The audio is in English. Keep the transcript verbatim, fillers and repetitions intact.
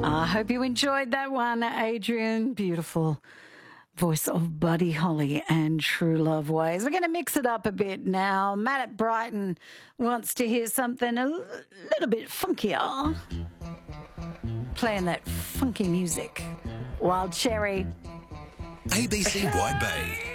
I hope you enjoyed that one, Adrian. Beautiful voice of Buddy Holly and True Love Ways. We're going to mix it up a bit now. Matt at Brighton wants to hear something a l- little bit funkier. Playing that funky music. Wild Cherry. A B C White Bay.